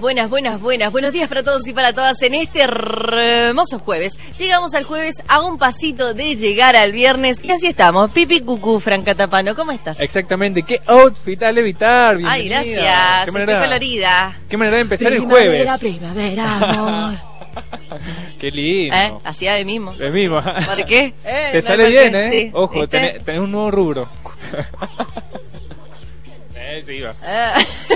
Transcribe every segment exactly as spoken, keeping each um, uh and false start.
Buenas, buenas, buenas. Buenos días para todos y para todas en este hermoso jueves. Llegamos al jueves a un pasito de llegar al viernes y así estamos. Pipi cucú, Franca Tapano, ¿cómo estás? Exactamente. ¿Qué outfit al evitar? Bienvenida. Ay, gracias. ¿Qué manera, estoy colorida. ¿Qué manera de empezar primavera, el jueves? Primavera, amor. Qué lindo. ¿Eh? Hacía de mismo. De mismo. ¿Por qué? Eh, Te no sale bien, ¿eh? Sí. Ojo, ¿Viste? tenés, tenés un nuevo rubro. eh, se iba. Ah.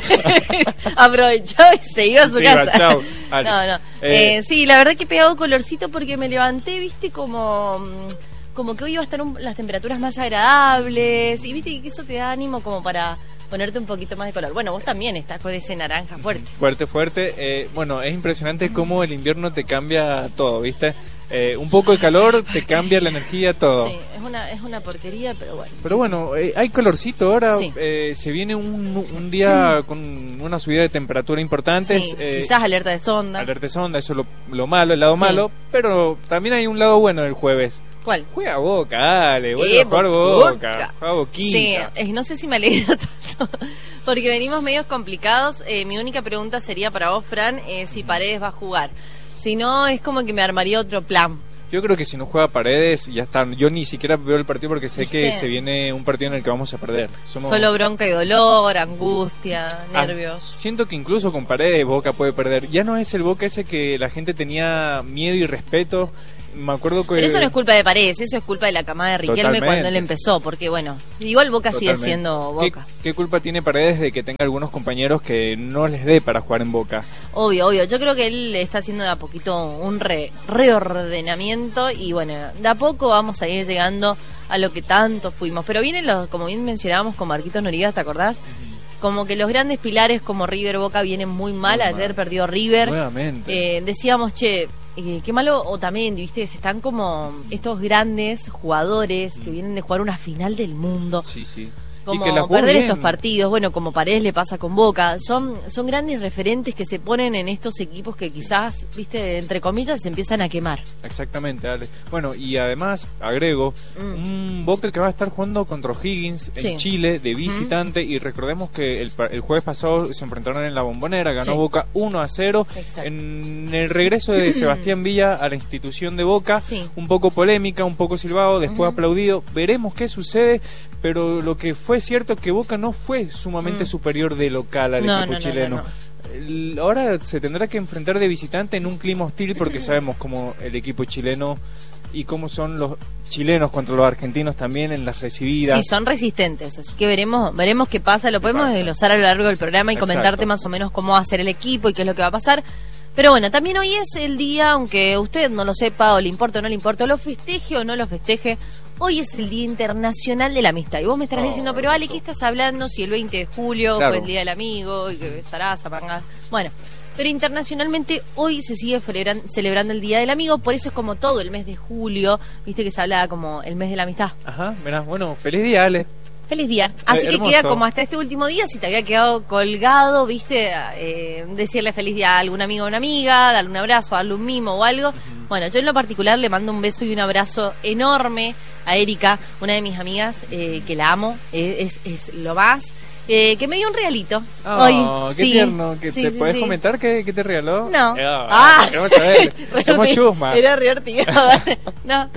Aprovechó y se iba a su Se casa. iba, chau. Ale. No, no. Eh, Eh, sí, la verdad que he pegado colorcito porque me levanté, viste, como como que hoy iba a estar un- las temperaturas más agradables y viste que eso te da ánimo como para ponerte un poquito más de color. Bueno, vos también estás con ese naranja fuerte. Fuerte, fuerte. Eh, bueno, es impresionante cómo el invierno te cambia todo, ¿viste? Eh, un poco de calor te cambia la energía, todo. Sí, es una es una porquería, pero bueno. Pero bueno, eh, hay colorcito ahora, Sí. eh, se viene un, un día con una subida de temperatura importante. Sí, eh, quizás alerta de sonda. alerta de sonda, eso es lo, lo malo, el lado Sí. malo, pero también hay un lado bueno del jueves. ¿Cuál? Juega Boca, dale, vuelve Eh, a jugar Boca. Boca, juega Boquita. Sí, eh, no sé si me alegra tanto, porque venimos medios complicados. Eh, mi única pregunta sería para vos, Fran, eh, si Paredes va a jugar. Si no, es como que me armaría otro plan. Yo creo que si no juega Paredes, ya está. Yo ni siquiera veo el partido porque sé ¿Viste? que se viene un partido en el que vamos a perder. Somos- Solo bronca y dolor, angustia, Ah, nervios. siento que incluso con Paredes Boca puede perder. Ya no es el Boca ese que la gente tenía miedo y respeto. Me acuerdo que... Pero eso no es culpa de Paredes, eso es culpa de la camada de Riquelme Totalmente. cuando él empezó, porque bueno, igual Boca sigue Totalmente. siendo ¿Qué, Boca. qué culpa tiene Paredes de que tenga algunos compañeros que no les dé para jugar en Boca? Obvio, obvio. Yo creo que él está haciendo de a poquito un re- reordenamiento y bueno, de a poco vamos a ir llegando a lo que tanto fuimos. Pero vienen los, como bien mencionábamos con Marquitos Noriega, ¿te acordás? Como que los grandes pilares como River Boca vienen muy mal. Muy Ayer mal. perdió River. Nuevamente. Eh, decíamos, che, eh, qué malo Otamendi, ¿viste? Están como estos grandes jugadores que vienen de jugar una final del mundo. Sí, sí. Como Y que la jugó perder bien. estos partidos, bueno, como Paredes le pasa con Boca, son son grandes referentes que se ponen en estos equipos que quizás, viste, entre comillas, se empiezan a quemar. Exactamente, Ale. Bueno, y además, agrego, Mm. un Boca que va a estar jugando contra O'Higgins en Sí. Chile de visitante, y recordemos que el, pa- el jueves pasado se enfrentaron en la Bombonera, ganó Sí. Boca uno a cero. Exacto. En el regreso de Sebastián Villa a la institución de Boca, Sí. un poco polémica, un poco silbado, después Ujú. aplaudido. Veremos qué sucede, pero lo que fue cierto es que Boca no fue sumamente Mm. superior de local al No, equipo no, no, chileno. no, no. El- Ahora se tendrá que enfrentar de visitante en un clima hostil porque sabemos cómo el equipo chileno y cómo son los chilenos contra los argentinos también en las recibidas. Sí, son resistentes, así que veremos veremos qué pasa. Lo podemos pasa? desglosar a lo largo del programa y Exacto. comentarte más o menos cómo va a ser el equipo y qué es lo que va a pasar. Pero bueno, también hoy es el día, aunque usted no lo sepa o le importa o no le importa, o lo festeje o no lo festeje, hoy es el Día Internacional de la Amistad. Y vos me estarás Oh, diciendo, pero Ale, hermoso. ¿qué estás hablando si el veinte de julio Claro. fue el Día del Amigo y que Sarasa, Manga? Bueno, pero internacionalmente hoy se sigue celebran- celebrando el Día del Amigo, por eso es como todo el mes de julio, viste que se habla como el mes de la amistad. Ajá, mirá, bueno, feliz día, Ale. Feliz día. Así Eh, que hermoso. queda como hasta este último día, si te había quedado colgado, viste, eh, decirle feliz día a algún amigo o una amiga, darle un abrazo, darle un mimo o algo. Bueno, yo en lo particular le mando un beso y un abrazo enorme a Erika, una de mis amigas, eh, que la amo, eh, es, es lo más, eh, que me dio un regalito. Oh, hoy. qué Sí, tierno. ¿Qué- sí, ¿Te sí, puedes sí. comentar qué, qué te regaló? No. Eh, Ah. queremos saber. Somos Re- chusmas. Era divertido. No.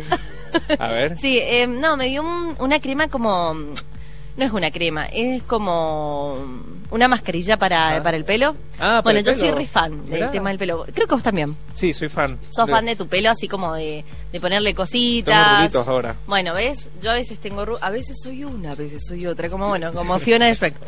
A ver. Sí, eh, no, me dio un- una crema como... No es una crema, es como una mascarilla para, Ah. para el pelo. Ah, para bueno, el yo pelo. soy re fan del Mirá. tema del pelo. Creo que vos también. Sí, soy fan. Sos De- fan de tu pelo, así como de, de ponerle Tengo cositas. rulitos ahora. Bueno, ¿ves? Yo a veces tengo... ru- A veces soy una, a veces soy otra. Como, bueno, como Fiona de Shrek.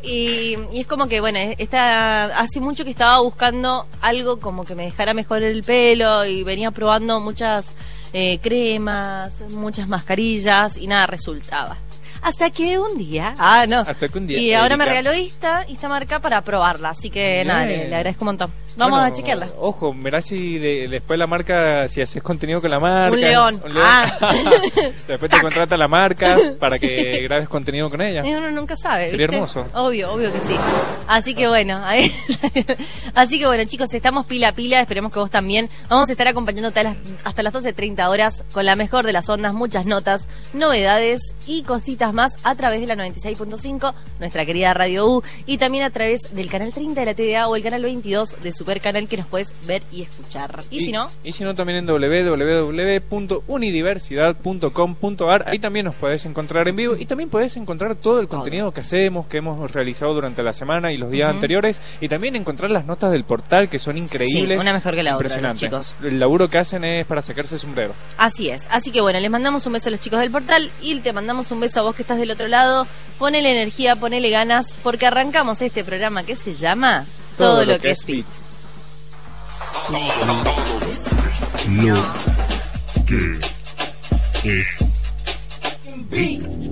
Y, y es como que, bueno, esta, hace mucho que estaba buscando algo como que me dejara mejor el pelo y venía probando muchas eh, cremas, muchas mascarillas y nada resultaba. Hasta que un día... Ah, no. Hasta que un día, Y ahora me Erika. regaló esta, esta marca para probarla. Así que Bien. nada, le, le agradezco un montón. Vamos Bueno, a chequearla. Ojo, mirá si de- después la marca, si haces contenido con la marca. Un león. Ah. Después te contrata la marca para que grabes contenido con ella. Eh, Uno nunca sabe. Sería ¿viste? hermoso. Obvio, obvio que sí. Así que bueno, ahí- así que bueno, chicos, estamos pila a pila, esperemos que vos también. Vamos a estar acompañándote a las- hasta las doce treinta horas con la mejor de las ondas, muchas notas, novedades y cositas más a través de la noventa y seis punto cinco, nuestra querida Radio U, y también a través del canal treinta de la T D A o el canal veintidós de Supercanal, que nos puedes ver y escuchar. Y, si no, Y si no, también en doble u doble u doble u punto unidiversidad punto com punto a r. Ahí también nos podés encontrar en vivo y también podés encontrar todo el contenido que hacemos, que hemos realizado durante la semana y los días Ujú. anteriores, y también encontrar las notas del portal, que son increíbles. Sí, una mejor que la otra, Impresionante. los chicos. El laburo que hacen es para sacarse el sombrero. así es. Así que bueno, les mandamos un beso a los chicos del portal y te mandamos un beso a vos que estás del otro lado. Ponele energía, ponele ganas, porque arrancamos este programa que se llama Todo, lo, que es Beat. Lo que es Beat.